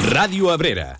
Ràdio Abrera.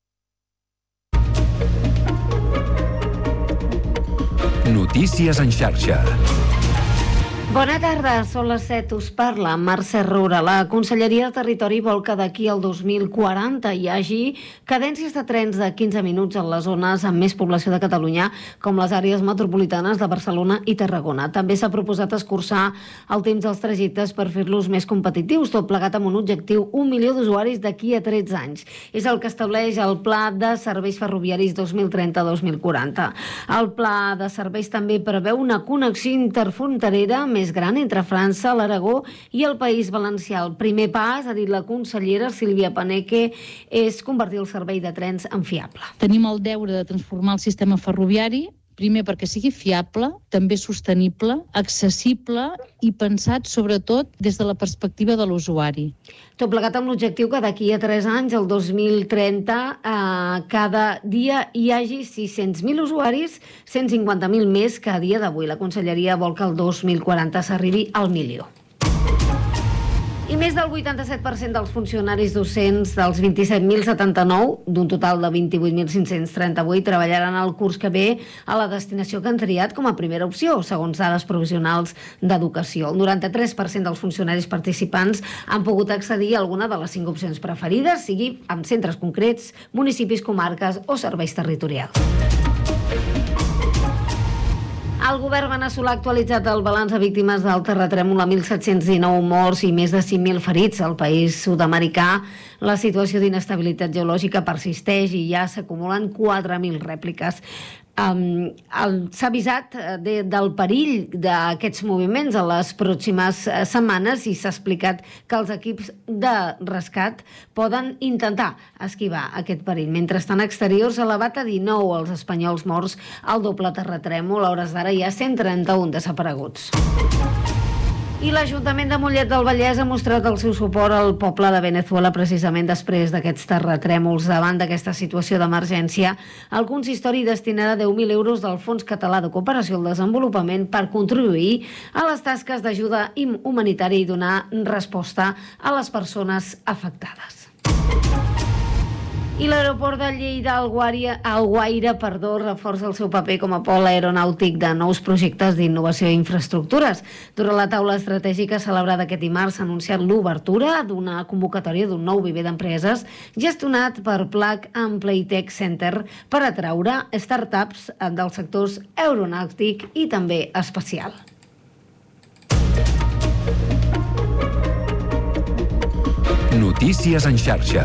Notícies en xarxa. Bona tarda, són les 7, us parla Mercè Roura. La Conselleria de Territori vol que d'aquí al 2040 hi hagi cadències de trens de 15 minuts en les zones amb més població de Catalunya, com les àrees metropolitanes de Barcelona i Tarragona. També s'ha proposat escurçar el temps dels trajectes per fer-los més competitius, tot plegat amb un objectiu 1 milió d'usuaris d'aquí a 13 anys. És el que estableix el Pla de Serveis Ferroviaris 2030-2040. El Pla de Serveis també preveu una connexió interfronterera més gran entre França, l'Aragó i el País Valencià. El primer pas, ha dit la consellera Sílvia Paneque, és convertir el servei de trens en fiable. Tenim el deure de transformar el sistema ferroviari, primer perquè sigui fiable, també sostenible, accessible i pensat sobretot des de la perspectiva de l'usuari. Tot plegat amb l'objectiu que d'aquí a 3 anys, el 2030, cada dia hi hagi 600.000 usuaris, 150.000 més que a dia d'avui. La Conselleria vol que el 2040 s'arribi al milió. I més del 87% dels funcionaris docents dels 27.079, d'un total de 28.538, treballaran el curs que ve a la destinació que han triat com a primera opció, segons dades provisionals d'educació. El 93% dels funcionaris participants han pogut accedir a alguna de les 5 opcions preferides, sigui amb centres concrets, municipis, comarques o serveis territorials. El govern veneçolà ha actualitzat el balanç de víctimes del terratrèmol a 1.719 morts i més de 5.000 ferits. Al país sud-americà, la situació d'inestabilitat geològica persisteix i ja s'acumulen 4.000 rèpliques. S'ha avisat del perill d'aquests moviments a les pròximes setmanes i s'ha explicat que els equips de rescat poden intentar esquivar aquest perill. Mentrestant, exteriors elevat a 19 els espanyols morts al doble terratrèmol. A hores d'ara hi ha 131 desapareguts. I l'Ajuntament de Mollet del Vallès ha mostrat el seu suport al poble de Venezuela precisament després d'aquests terratrèmols. Davant d'aquesta situació d'emergència, el consistori destinarà 10.000 euros del Fons Català de Cooperació al Desenvolupament per contribuir a les tasques d'ajuda humanitària i donar resposta a les persones afectades. I l'aeroport de Lleida, Alguaire, reforça el seu paper com a pol aeronàutic de nous projectes d'innovació i infraestructures. Durant la taula estratègica celebrada aquest dimarts s'ha anunciat l'obertura d'una convocatòria d'un nou viver d'empreses gestionat per Plug and Playtech Center per atraure startups dels sectors aeronàutic i també espacial. Notícies en xarxa.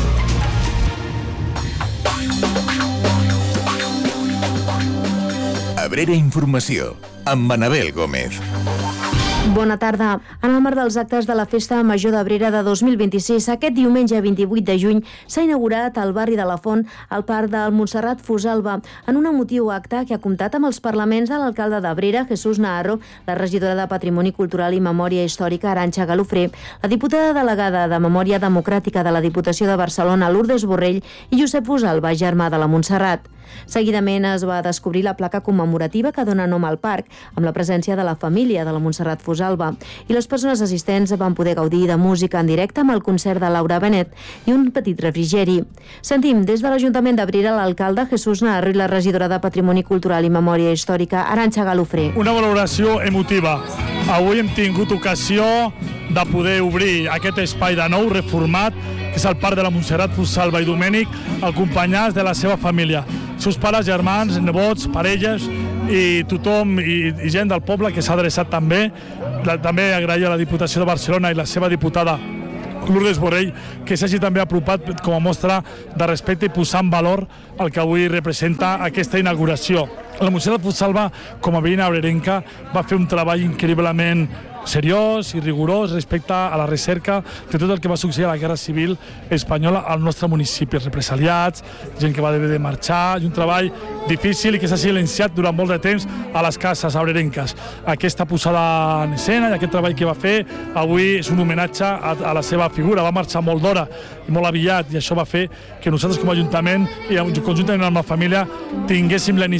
Abrera Informació, amb Manabel Gómez. Bona tarda. En el marc dels actes de la Festa Major d'Abrera de 2026, aquest diumenge 28 de juny s'ha inaugurat al barri de la Font el Parc del Montserrat Fusalva en un emotiu acte que ha comptat amb els parlaments de l'alcalde d'Abrera, Jesús Naharro, la regidora de Patrimoni Cultural i Memòria Històrica, Arantxa Galofré, la diputada delegada de Memòria Democràtica de la Diputació de Barcelona, Lourdes Borrell, i Josep Fusalva, germà de la Montserrat. Seguidament es va descobrir la placa commemorativa que dona nom al parc, amb la presència de la família de la Montserrat Fusalva, i les persones assistents van poder gaudir de música en directe amb el concert de Laura Benet i un petit refrigeri. Sentim des de l'Ajuntament d'Abrera l'alcalde Jesús Naharro i la regidora de Patrimoni Cultural i Memòria Històrica, Arantxa Galofré. Una valoració emotiva. Avui hem tingut ocasió de poder obrir aquest espai de nou, reformat, que és el Parc de la Montserrat Fusalva i Domènec, acompanyats de la seva família. Seus pares, germans, nebots, parelles i tothom i gent del poble que s'ha adreçat també. També agrair a la Diputació de Barcelona i la seva diputada Lourdes Borrell que s'hagi també apropat com a mostra de respecte i posar en valor el que avui representa aquesta inauguració. La Montserrat Fusalva, com a veïna abrerenca, va fer un treball increïblement seriós i rigorós respecte a la recerca de tot el que va succeir a la Guerra Civil Espanyola al nostre municipi, represaliats, gent que va haver de marxar, i un treball difícil i que s'ha silenciat durant molt de temps a les cases abrerenques. Aquesta posada en escena i aquest treball que va fer avui és un homenatge a la seva figura. Va marxar molt d'hora i molt aviat, i això va fer que nosaltres com a Ajuntament i conjuntament amb la família tinguéssim la iniciativa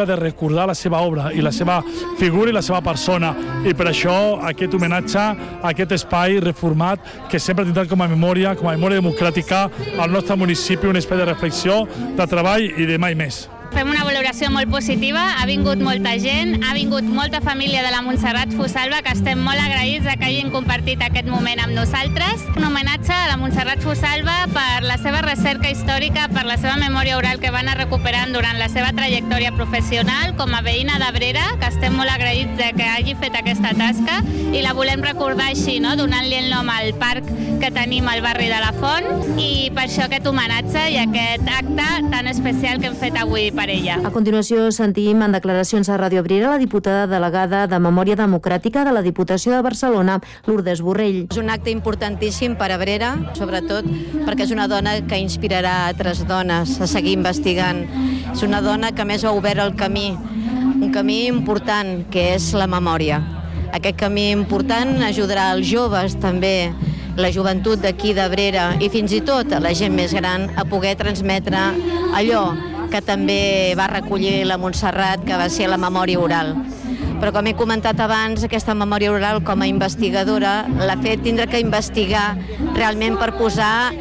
iniciativa de recordar la seva obra i la seva figura i la seva persona, i per això aquest homenatge, aquest espai reformat que sempre tindrà com a memòria democràtica al nostre municipi, un espai de reflexió, de treball i de mai més. Fem una valoració molt positiva, ha vingut molta gent, ha vingut molta família de la Montserrat Fosalba, que estem molt agraïts que hagin compartit aquest moment amb nosaltres. Un homenatge a la Montserrat Fosalba per la seva recerca històrica, per la seva memòria oral que va anar recuperant durant la seva trajectòria professional com a veïna d'Abrera, que estem molt agraïts de que hagi fet aquesta tasca, i la volem recordar així, no? Donant-li el nom al parc que tenim al barri de la Font, i per això aquest homenatge i aquest acte tan especial que hem fet avui per ella. A continuació sentim en declaracions a Ràdio Abrera la diputada delegada de Memòria Democràtica de la Diputació de Barcelona, Lourdes Borrell. És un acte importantíssim per Abrera, sobretot perquè és una dona que inspirarà altres dones a seguir investigant. És una dona que més ha obert el camí, un camí important, que és la memòria. Aquest camí important ajudarà als joves també, la joventut d'aquí d'Abrera i fins i tot a la gent més gran a poder transmetre allò que també va recollir la Montserrat, que va ser la memòria oral. Però com he comentat abans, aquesta memòria oral com a investigadora l'ha fet tindre que investigar realment per posar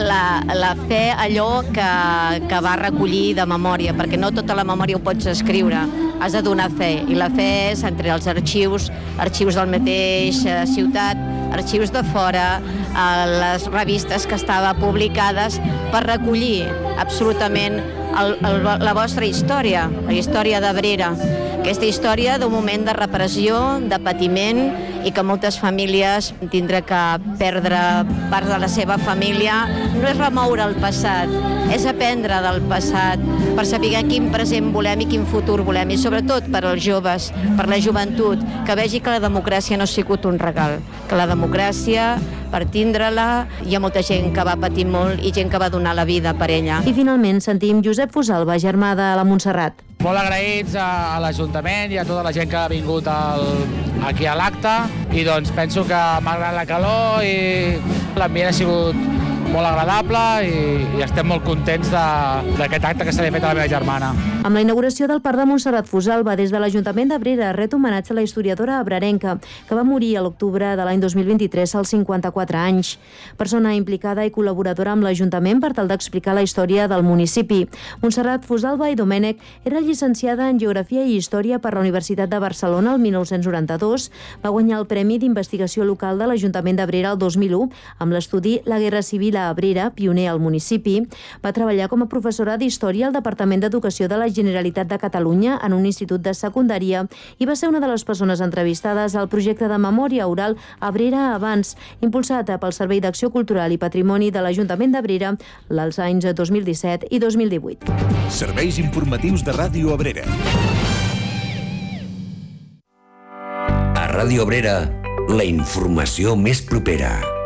la fe allò que va recollir de memòria, perquè no tota la memòria ho pots escriure, has de donar fe, i la fe és entre els arxius del mateix ciutat, arxius de fora, les revistes que estaven publicades per recollir absolutament la vostra història, la història d'Abrera, aquesta història d'un moment de repressió, de patiment, i que moltes famílies tindrà que perdre part de la seva família. No és remoure el passat, és aprendre del passat per saber quin present volem i quin futur volem, i sobretot per als joves, per la joventut, que vegi que la democràcia no ha sigut un regal, que la democràcia, per tindre-la, hi ha molta gent que va patir molt i gent que va donar la vida per ella. I finalment sentim Josep Fosalba, germà de la Montserrat. Molt agraïts a l'Ajuntament i a tota la gent que ha vingut aquí a l'acte, i doncs penso que malgrat la calor i l'ambient ha sigut molt agradable i estem molt contents d'aquest acte que s'ha fet a la meva germana. Amb la inauguració del Parc de Montserrat Fosalba, des de l'Ajuntament d'Abrera ret homenatge a la historiadora abrerenca, que va morir a l'octubre de l'any 2023 als 54 anys. Persona implicada i col·laboradora amb l'Ajuntament per tal d'explicar la història del municipi. Montserrat Fosalba i Domènech era llicenciada en Geografia i Història per la Universitat de Barcelona el 1992, va guanyar el Premi d'Investigació Local de l'Ajuntament d'Abrera el 2001 amb l'estudi La Guerra Civil a Abrera, pioner al municipi. Va treballar com a professora d'Història al Departament d'Educació de la Generalitat de Catalunya en un institut de secundària i va ser una de les persones entrevistades al projecte de memòria oral Abrera Abans, impulsat pel Servei d'Acció Cultural i Patrimoni de l'Ajuntament d'Abrera els anys 2017 i 2018. Serveis informatius de Ràdio Abrera. A Ràdio Abrera, la informació més propera.